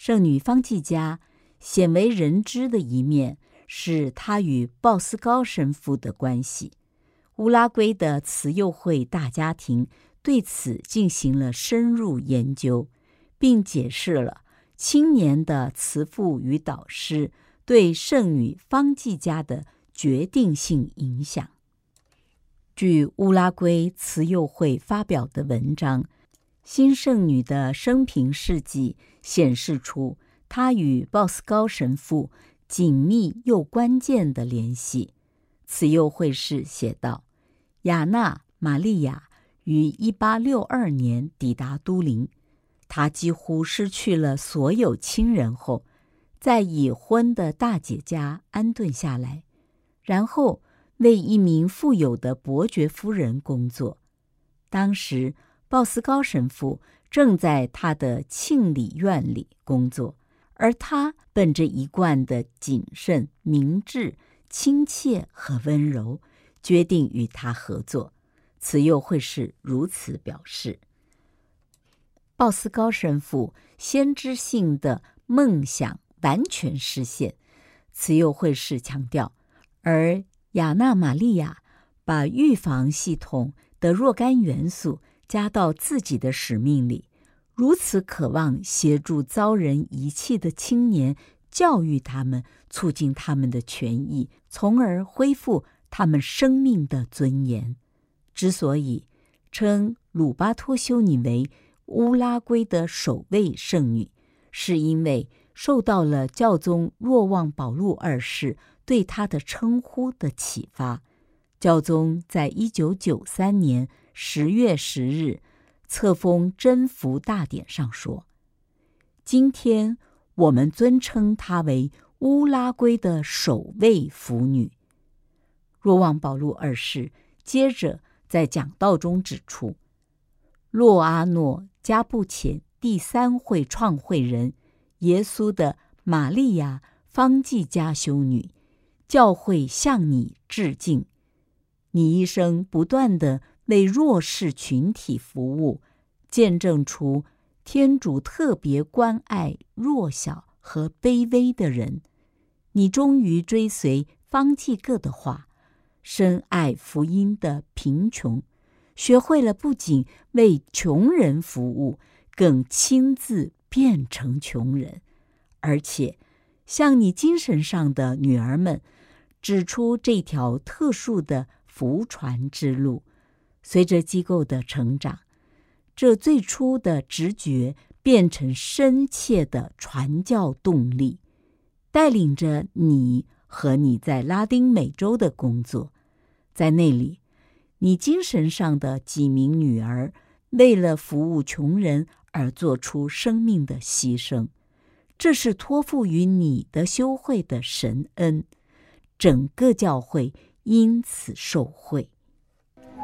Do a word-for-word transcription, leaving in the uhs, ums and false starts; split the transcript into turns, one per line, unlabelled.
圣女方济加鲜为人知的一面是她与鲍斯高神父的关系。乌拉圭的慈幼会大家庭对此进行了深入研究，并解释了青年的慈父与导师对圣女方济加的决定性影响。据乌拉圭慈幼会发表的文章，新圣女的生平事迹显示出她与鲍斯高神父紧密又关键的联系。慈幼会士写道，雅纳玛利亚于一八六二年抵达都灵，她几乎失去了所有亲人后，在已婚的大姐家安顿下来，然后为一名富有的伯爵夫人工作。当时鲍斯高神父正在他的庆礼院里工作，而他本着一贯的谨慎、明智、亲切和温柔，决定与他合作。慈幼会士如此表示。鲍斯高神父先知性的梦想完全实现，慈幼会士强调，而雅纳玛利亚把预防系统的若干元素加到自己的使命里，如此渴望协助遭人遗弃的青年，教育他们，促进他们的权益，从而恢复他们生命的尊严。之所以称鲁巴托修女为乌拉圭的首位圣女，是因为受到了教宗若望保禄二世对她的称呼的启发。教宗在一九九三年十月十日册封真福大典上说，今天我们尊称她为乌拉圭的首位福女。若望保禄二世接着在讲道中指出，洛阿诺加布浅第三会创会人耶稣的玛利亚方济加修女，教会向你致敬。你一生不断地为弱势群体服务，见证出天主特别关爱弱小和卑微的人。你终于追随方济各的话，深爱福音的贫穷，学会了不仅为穷人服务，更亲自变成穷人，而且向你精神上的女儿们指出这条特殊的福传之路。随着机构的成长，这最初的直觉变成深切的传教动力，带领着你和你在拉丁美洲的工作。在那里，你精神上的几名女儿为了服务穷人而做出生命的牺牲，这是托付于你的修会的神恩，整个教会因此受惠。